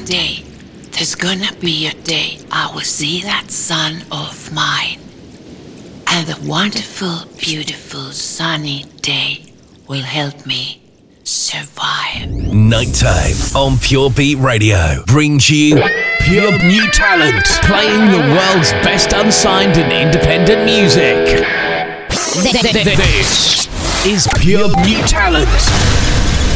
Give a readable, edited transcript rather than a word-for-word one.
day. There's gonna be a day I will see that sun of mine. And the wonderful, beautiful, sunny day will help me survive. Nighttime on Pure Beat Radio brings you pure new talent, playing the world's best unsigned and independent music. This is Pure New Talent.